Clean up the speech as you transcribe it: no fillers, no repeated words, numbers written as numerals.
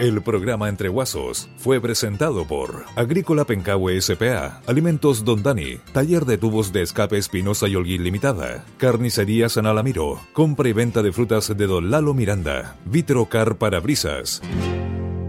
El programa Entre Guasos fue presentado por Agrícola Pencahue S.p.A., Alimentos Don Dani, Taller de Tubos de Escape Espinosa y Holguín Limitada, Carnicería San Alamiro, compra y venta de frutas de Don Lalo Miranda, Vitrocar Parabrisas.